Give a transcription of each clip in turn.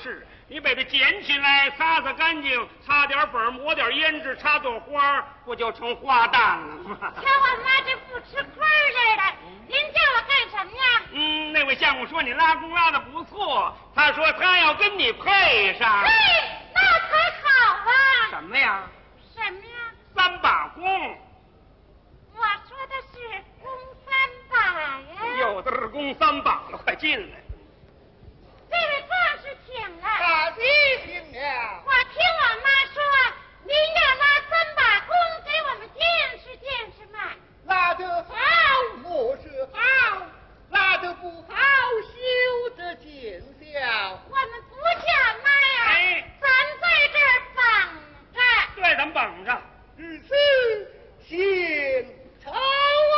事。你把它捡起来，擦擦干净，擦点粉，抹点胭脂，插朵花，不就成花旦了吗？ 瞧我妈这不吃亏似的，您叫我干什么呀？ 那位相公说你拉弓拉的不错，他说他要跟你配上。 嘿，那才好啊！ 什么呀？ 什么呀 ？3把弓。 我说的是弓3把呀。 有的是弓3把了，快进来。 这位壮士请了。 大弟请了。 我听我妈说，您要拉3把弓给我们见识见识嘛。 拉得好，我是好；拉得不好，休得见笑。 我们不叫妈呀， 哎， 咱在这儿绑着。 对，咱们绑着。 如此，先朝啊！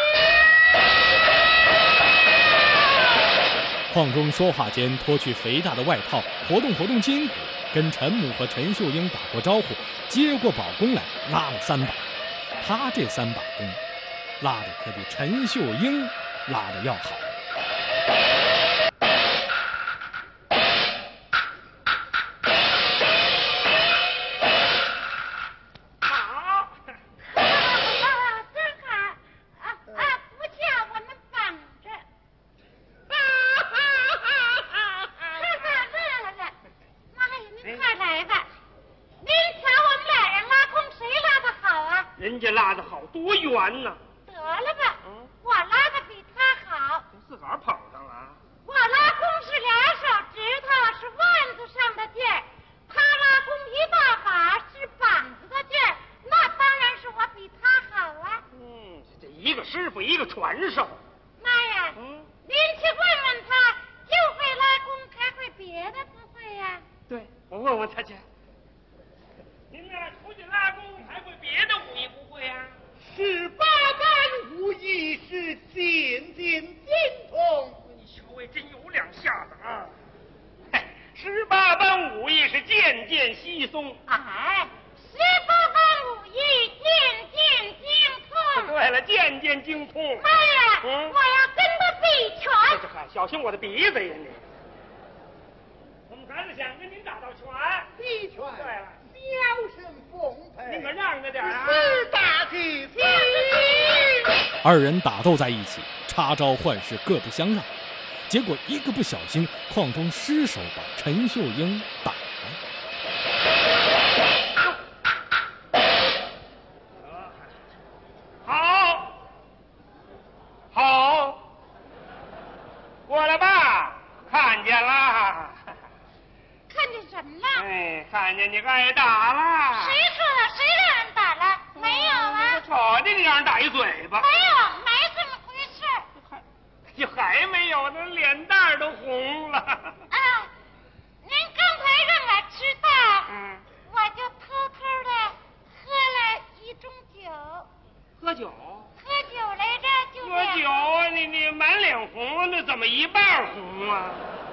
邝中说话间脱去肥大的外套，活动活动筋骨，跟陈母和陈秀英打过招呼，接过宝弓来拉了3把。他这3把弓，拉的可比陈秀英拉的要好。 好， 真好不叫我们绑着。乐了，妈呀，您快来吧！您瞧我们俩人拉弓，谁拉的好啊？ 人家拉的好，多圆呢。 得了吧，我拉的比他好。 自个儿捧上了。 我拉弓是2手指头，是腕子上的劲儿；他拉弓1大把，是膀子的劲儿。那当然是我比他好啊。 这一个师傅一个传授。 妈呀，您去问问他，就会拉弓，还会别的不会呀？ 对，我问问他去。您呢，出去拉弓还会别的武艺不会呀 18般武艺是渐渐精通。 你稍微真有两下子啊！18般武艺是渐渐稀松。 哎，18般武艺渐渐精通。 对了，渐渐精通。 妈呀，我要跟他比拳。 小心我的鼻子呀你！我们孩子想跟您打道拳。 比拳。 对了， 笑声奉陪。 你可让着点啊！ 是大弟子。 2人打斗在一起，插招换式，各不相让。结果一个不小心，邝中失手把陈秀英打了。 好，过来吧，看见了。 看见什么了？ 看见你挨打了。 谁说的？谁让人打了？没有啊。 瞅见你让人打一嘴巴。 没有，没这么回事。 还没有呢，脸蛋都红了。 您刚才让我知道，我就偷偷的喝了1盅酒。 喝酒？ 喝酒来着，就喝酒，你满脸红，那怎么一半红啊？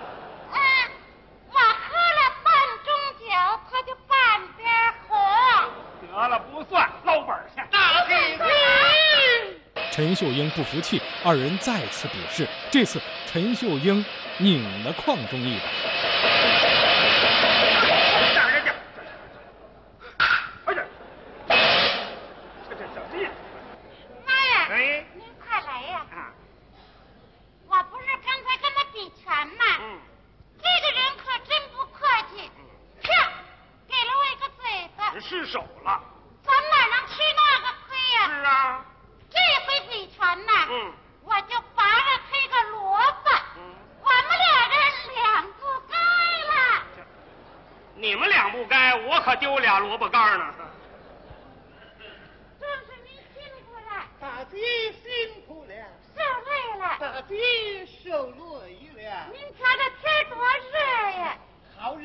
我喝了半盅酒，他就半边红。 得了，不算，捞本去。 大弟子。 陈秀英不服气，2人再次比试。这次陈秀英拧了邝中一把。 这什么呀？ 妈呀！您快来呀！我不是刚才跟他比拳吗？这个人可真不客气，啪，给了我一个嘴巴。 失手了。 咱哪能吃那个亏呀？ 是啊。 这回比拳呢，我就拔了他一个萝卜。我们俩人2不该了。 你们2不该，我可丢俩萝卜干呢。 壮士您辛苦了。 大弟辛苦了。 受累了。 大弟受累了。 您瞧这天多热呀！